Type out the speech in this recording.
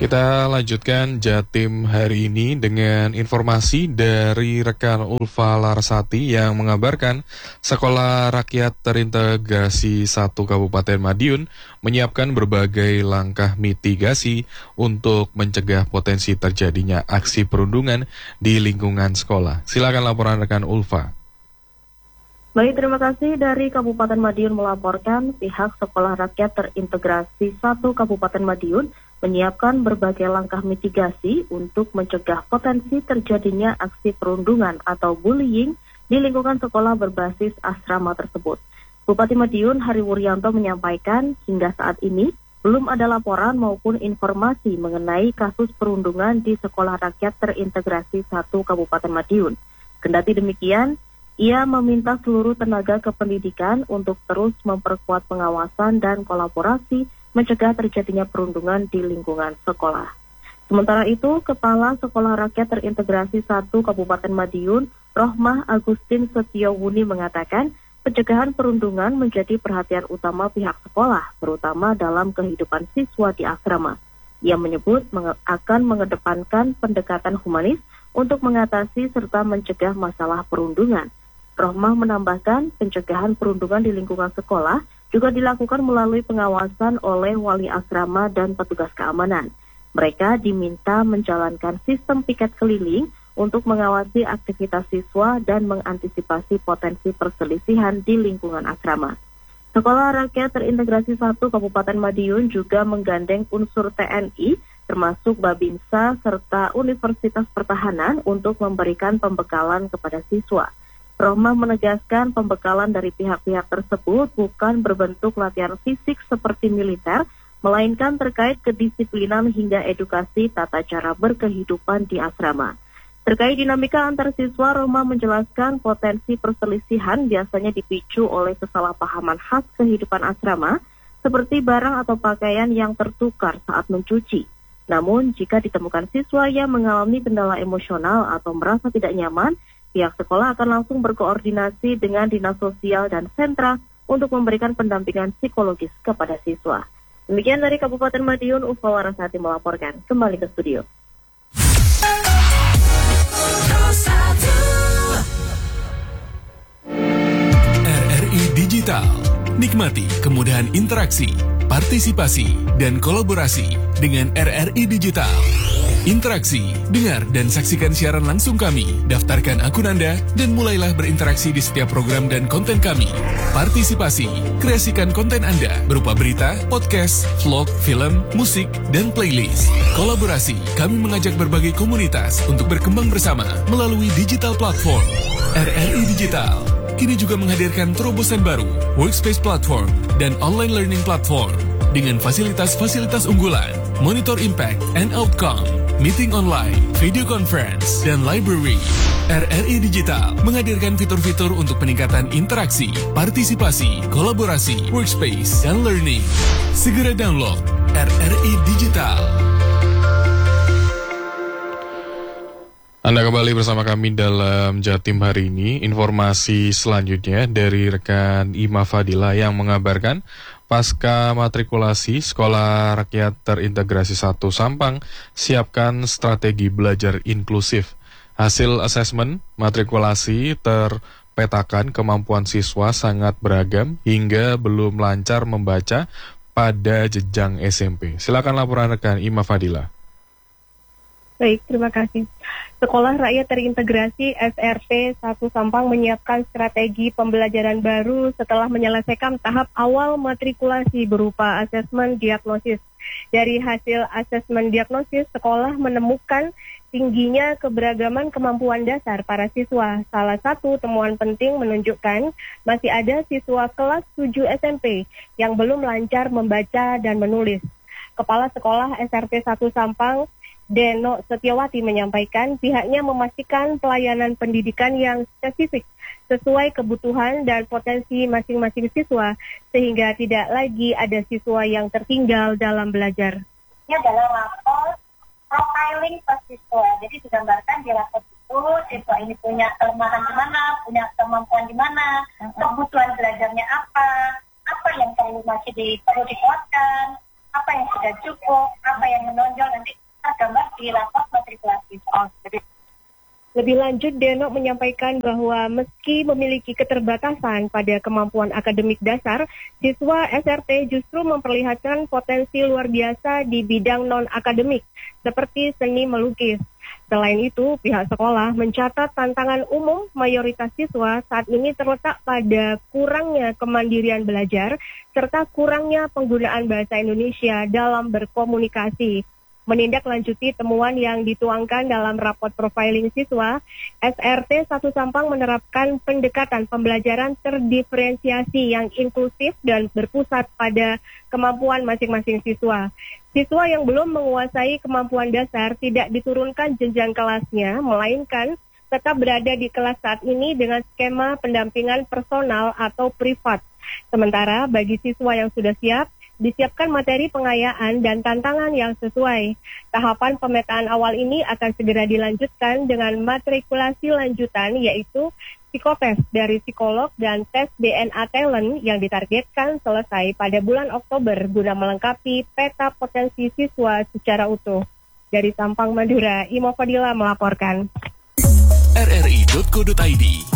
Kita lanjutkan Jatim hari ini dengan informasi dari rekan Ulfa Larsati yang mengabarkan Sekolah Rakyat Terintegrasi 1 Kabupaten Madiun menyiapkan berbagai langkah mitigasi untuk mencegah potensi terjadinya aksi perundungan di lingkungan sekolah. Silakan laporan rekan Ulfa. Baik, terima kasih. Dari Kabupaten Madiun melaporkan pihak Sekolah Rakyat Terintegrasi 1 Kabupaten Madiun menyiapkan berbagai langkah mitigasi untuk mencegah potensi terjadinya aksi perundungan atau bullying di lingkungan sekolah berbasis asrama tersebut. Bupati Madiun Hari Wuryanto menyampaikan hingga saat ini belum ada laporan maupun informasi mengenai kasus perundungan di Sekolah Rakyat Terintegrasi 1 Kabupaten Madiun. Kendati demikian, ia meminta seluruh tenaga kependidikan untuk terus memperkuat pengawasan dan kolaborasi mencegah terjadinya perundungan di lingkungan sekolah. Sementara itu, Kepala Sekolah Rakyat Terintegrasi 1 Kabupaten Madiun, Rohmah Agustin Setiowuni mengatakan, pencegahan perundungan menjadi perhatian utama pihak sekolah, terutama dalam kehidupan siswa di asrama. Ia menyebut akan mengedepankan pendekatan humanis untuk mengatasi serta mencegah masalah perundungan. Rohmah menambahkan, pencegahan perundungan di lingkungan sekolah juga dilakukan melalui pengawasan oleh wali asrama dan petugas keamanan. Mereka diminta menjalankan sistem piket keliling untuk mengawasi aktivitas siswa dan mengantisipasi potensi perselisihan di lingkungan asrama. Sekolah Rakyat Terintegrasi 1 Kabupaten Madiun juga menggandeng unsur TNI, termasuk Babinsa serta Universitas Pertahanan untuk memberikan pembekalan kepada siswa. Rohmah menegaskan pembekalan dari pihak-pihak tersebut bukan berbentuk latihan fisik seperti militer, melainkan terkait kedisiplinan hingga edukasi tata cara berkehidupan di asrama. Terkait dinamika antar siswa, Rohmah menjelaskan potensi perselisihan biasanya dipicu oleh kesalahpahaman khas kehidupan asrama, seperti barang atau pakaian yang tertukar saat mencuci. Namun, jika ditemukan siswa yang mengalami kendala emosional atau merasa tidak nyaman, pihak sekolah akan langsung berkoordinasi dengan Dinas Sosial dan Sentra untuk memberikan pendampingan psikologis kepada siswa. Demikian dari Kabupaten Madiun, Ulfa Larsati melaporkan. Kembali ke studio. RRI Digital. Nikmati kemudahan interaksi, partisipasi, dan kolaborasi dengan RRI Digital. Interaksi, dengar dan saksikan siaran langsung kami, daftarkan akun Anda, dan mulailah berinteraksi di setiap program dan konten kami. Partisipasi, kreasikan konten Anda berupa berita, podcast, vlog, film, musik, dan playlist. Kolaborasi, kami mengajak berbagai komunitas untuk berkembang bersama melalui digital platform. RRI Digital kini juga menghadirkan terobosan baru, workspace platform, dan online learning platform dengan fasilitas-fasilitas unggulan, monitor impact and outcome, meeting online, video conference, dan library. RRI Digital menghadirkan fitur-fitur untuk peningkatan interaksi, partisipasi, kolaborasi, workspace, dan learning. Segera download RRI Digital. Anda kembali bersama kami dalam Jatim hari ini. Informasi selanjutnya dari rekan Ima Fadila yang mengabarkan pasca matrikulasi Sekolah Rakyat Terintegrasi 1 Sampang siapkan strategi belajar inklusif. Hasil asesmen matrikulasi terpetakan kemampuan siswa sangat beragam hingga belum lancar membaca pada jenjang SMP. Silakan laporan rekan Ima Fadila. Baik, terima kasih. Sekolah Rakyat Terintegrasi SRT 1 Sampang menyiapkan strategi pembelajaran baru setelah menyelesaikan tahap awal matrikulasi berupa asesmen diagnosis. Dari hasil asesmen diagnosis, sekolah menemukan tingginya keberagaman kemampuan dasar para siswa. Salah satu temuan penting menunjukkan masih ada siswa kelas 7 SMP yang belum lancar membaca dan menulis. Kepala Sekolah SRT 1 Sampang, Deno Setiawati menyampaikan pihaknya memastikan pelayanan pendidikan yang spesifik sesuai kebutuhan dan potensi masing-masing siswa sehingga tidak lagi ada siswa yang tertinggal dalam belajar. Ini adalah rapor profiling per siswa. Jadi digambarkan di rapor itu siswa ini punya kelemahan di mana, punya kemampuan di mana, kebutuhan belajarnya apa yang perlu masih perlu dikuatkan, apa yang sudah cukup, apa yang menonjol nanti tergambar di rapor matrikulasi. Lebih lanjut, Deno menyampaikan bahwa meski memiliki keterbatasan pada kemampuan akademik dasar, siswa SRT justru memperlihatkan potensi luar biasa di bidang non-akademik, seperti seni melukis. Selain itu, pihak sekolah mencatat tantangan umum mayoritas siswa saat ini terletak pada kurangnya kemandirian belajar, serta kurangnya penggunaan bahasa Indonesia dalam berkomunikasi. Menindaklanjuti temuan yang dituangkan dalam raport profiling siswa, SRT 1 Sampang menerapkan pendekatan pembelajaran terdiferensiasi yang inklusif dan berpusat pada kemampuan masing-masing siswa. Siswa yang belum menguasai kemampuan dasar tidak diturunkan jenjang kelasnya, melainkan tetap berada di kelas saat ini dengan skema pendampingan personal atau privat. Sementara bagi siswa yang sudah siap, disiapkan materi pengayaan dan tantangan yang sesuai. Tahapan pemetaan awal ini akan segera dilanjutkan dengan matrikulasi lanjutan, yaitu psikotes dari psikolog dan tes DNA talent yang ditargetkan selesai pada bulan Oktober guna melengkapi peta potensi siswa secara utuh. Dari Sampang, Madura, Imo Fadila melaporkan. rri.co.id